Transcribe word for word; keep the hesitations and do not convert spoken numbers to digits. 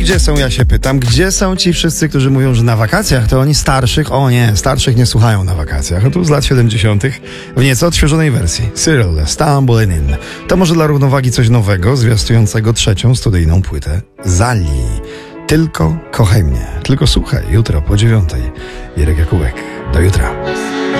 gdzie są, ja się pytam, gdzie są ci wszyscy, którzy mówią, że na wakacjach to oni starszych, o nie, starszych nie słuchają na wakacjach. A tu z lat siedemdziesiątych w nieco odświeżonej wersji. Cyril, Stumbling In. To może dla równowagi coś nowego, zwiastującego trzecią studyjną płytę Zali. Tylko kochaj mnie, tylko słuchaj, jutro po dziewiątej. Irek Jakubek, do jutra.